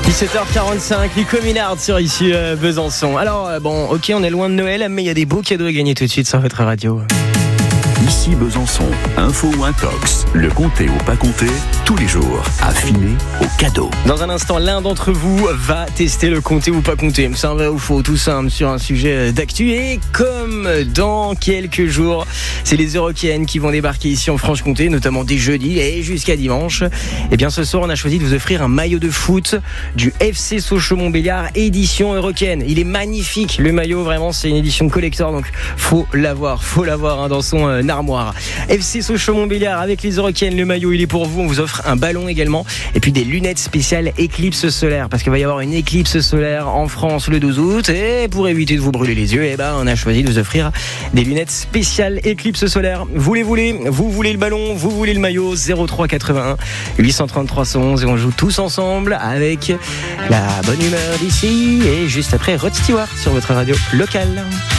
17h45, Nico Minard sur ici Besançon. Alors bon, ok, on est loin de Noël, mais il y a des beaux cadeaux à gagner tout de suite sur votre radio. Ici Besançon, info ou intox, le compter ou pas compter, tous les jours, affiné au cadeau. Dans un instant, l'un d'entre vous va tester le compter ou pas compter. C'est un vrai ou faux, tout simple, sur un sujet d'actu. Et comme dans quelques jours, c'est les Eurockéennes qui vont débarquer ici en Franche-Comté, notamment dès jeudi et jusqu'à dimanche. Et bien ce soir, on a choisi de vous offrir un maillot de foot du FC Sochaux-Montbéliard, édition Eurockéenne. Il est magnifique, le maillot, vraiment, c'est une édition collector, donc faut l'avoir dans son armoire. FC Sochaux-Montbéliard avec les Eurockéennes, le maillot il est pour vous, on vous offre un ballon également et puis des lunettes spéciales éclipse solaire parce qu'il va y avoir une éclipse solaire en France le 12 août et pour éviter de vous brûler les yeux, on a choisi de vous offrir des lunettes spéciales éclipse solaire. Vous voulez le ballon, vous voulez le maillot, 03 81 833 111 et on joue tous ensemble avec la bonne humeur d'ici et juste après Rod Stewart sur votre radio locale.